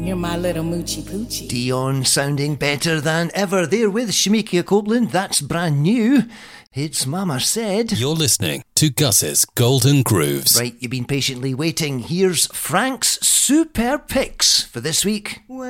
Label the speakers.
Speaker 1: You're my little moochie poochie.
Speaker 2: Dion sounding better than ever there with Shamikia Copeland. That's brand new. It's Mama Said.
Speaker 3: You're listening to Gus's Golden Grooves.
Speaker 2: Right, you've been patiently waiting. Here's Frank's Super Picks for this week.